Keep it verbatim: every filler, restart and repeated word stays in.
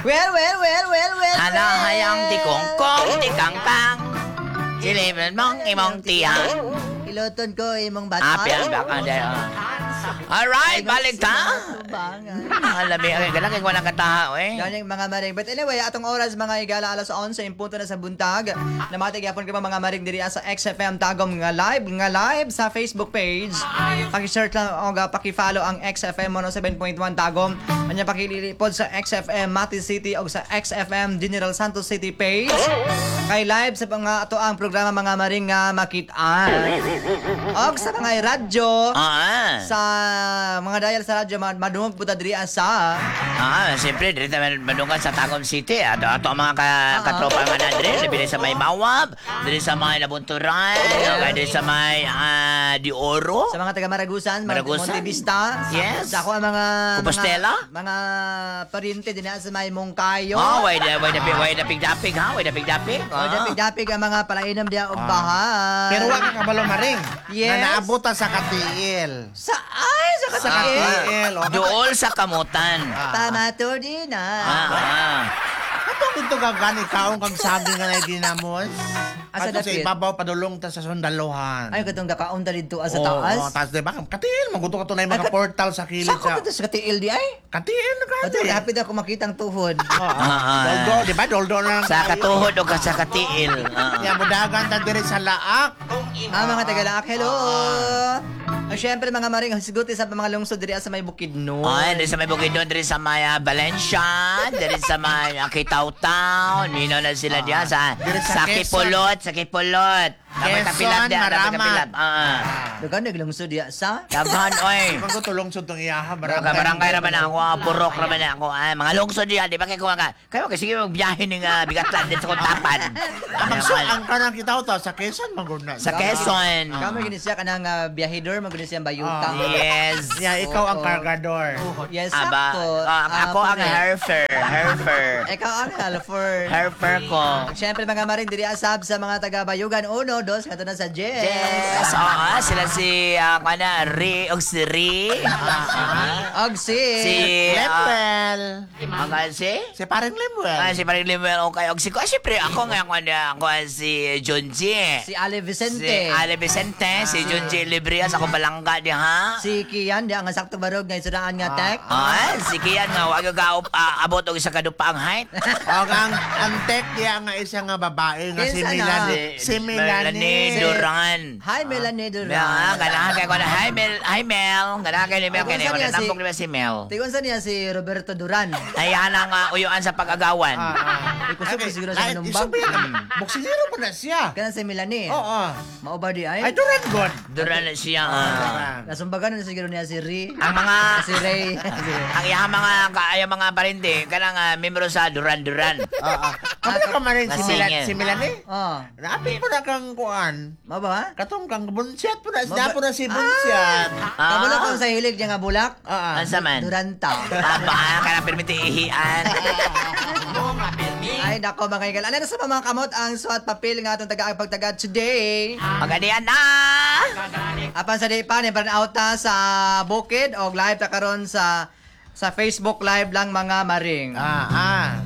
Well, well, well, well, well, Hala well. hayang tikongkong, tikangkang. Silipin mong imong tiyang. Iluton ko imong bata. Api ang baka dahil. Alright, balik ta. Alam mo, ang galang yung walang katao eh. Yan yung mga maring. But anyway, atong oras mga igala alas onse, yung punto na sa buntag. Namatig yapon ka mga maring diri sa X F M Tagom nga live, nga live sa Facebook page. Paki-search lang o ga paki-follow ang X F M one oh seven point one Tagom. Anya pakililipod sa X F M Mati City o sa X F M General Santos City page. Kay live sa mga ato ang programa mga maring nga makitaan. Og sa mga radyo, Ah. sa mga dial sa radyo, madungog po ta diri sa Ah, siyempre, dito madungan sa Tagum City. Ato, ato ang mga ka, katropa nga na diri. Diri sa may Mawab, diri sa may Nabunturan, okay, diri sa may uh, Di Oro. sa mga taga Maragusan, mga Maragusan? Monte Vista. Yes. Sa ako ang mga Compostela? mga, mga pariente din sa may Mongkayo. Oh, way na, way na, way na pigdapig, ha? Way na pigdapig. O dapig-dapig ang mga palainam diya og bahay. Pero wag ka kabalo maring. Yes. Na naabutan sa Katiil. Sa ay sa Sa katiil. Katiil. o. Dool sa kamutan. Tama to din Ah, ah. ah. Atong ito gagani kaong kang sabi nga na ginamos. Asa Ato sa dapit? ibabaw padulong ta sa sundaluhan. Ay katong gakaon ta dito sa Oo, taas. oo, taas diba? Katiil, maguto ka to na yung Ay, mga kat- portal sa kilid Sa ko sa... dito sa katiil di ay. Katiil na Ato kati. hapit ako makitang tuhod. Oo, Ah, ah. Doldo, di ba? Doldo na lang Sa tayo. katuhod o ka sa katiil. Ah. Yan, mudagan ta diri sa laak. Ah, mga taga-laak, hello! Ah, syempre, mga maring, siguti sa mga lungsod diri sa may Bukidnon. Ay, diri sa may Bukidnon, diri sa may uh, Valencia, diri sa may uh, Kitaw-Taw, nino na sila diyan sa, Diri sa sa Quezon. Kipulot, sa Kipulot. Dapat Quezon, kapilat diyan, dapat Maramat. kapilat. Ah. Dagan naglungsod diya sa Daban, oy. Kung tulong sa itong iyaha, Barangay, barangay raman ako, ah, purok raman ako. Ay, mga lungsod diyan, di ba kayo kuha ka? Kayo kasi magbiyahe ng uh, bigatlan din sa Kuntapan. Ang so, ang kanang kitaw ta sa Quezon maguna. Sa Quezon. Kamo gini siya kanang uh, biyahidor, maguni siya bayuta. Ah. Yes. Yeah, ikaw ang kargador. Yes, Aba, sakto. ah, ako Ah, ang correct. herfer. Herfer. Ikaw ang helper. Herfer ko. Siyempre, mga maring, diri asab sa mga taga-bayugan. Uno, dos, kato na sa Jess. Yes. Oo, sila si, uh, kana, Ri, og si Ri. Og si... Si, uh, Lemuel. ang si? Si parang Lemuel. Ah, si Paring Limuel, okay. Og si ko, ah, siyempre, ako nga, ako, ako ah, si Junji. Si Ale Si Vicente. Ale Vicente, si Junji Librias, ako balangga di ha? Si Kian, di ang sakto barog nga isuraan nga tek. Ah, si Kian nga, wag ka uh, abot og isa kadupa ang height. O ang antek diya nga isa nga babae nga si Kinsa na? Melanie. Si Melanie. Duran. Hi, Melanie Duran. Yeah, ganahan kay ko na, hi Mel, hi Mel. Ganahan kay ni Mel, kay ni Kung saan Mel, niya si- nampok ni si Mel. Tigon sa niya si Roberto Duran. Ayan ang uh, uyuan sa pag-agawan. Ah, ah. Ikuso ko siguro siya Ay, manumbang. isubi- Boksingero pa na siya. Kana si Melanie. Oo. Mao ba di Ay, ay? Duran God. Duran na siya. ah. Nasumbagan na siguro niya si Ri. Ang mga Si Ray. ang iyang mga kaaya mga parente kanang uh, membro sa Duran Duran. Oo. Kami ka man rin si, Mila- Nasingil. si Melanie. Oh. Naapin po na kang kuan. Mao ba? Katong kang bunsyat po na. Maba- Sina po na si bunsyat. Ah. Kamulo kang sa hilig niya nga bulak? Oo. Ansa man? Duranta. Aba, kana permiti ihian. Ay, nako mga kaigal. Ano na sa mga kamot ang suat papel nga atong taga pagtagad today? Magadian na. Apan sa day pa, ni out ta sa Bukid o live ta karon sa sa Facebook live lang mga maring. Ah, ah.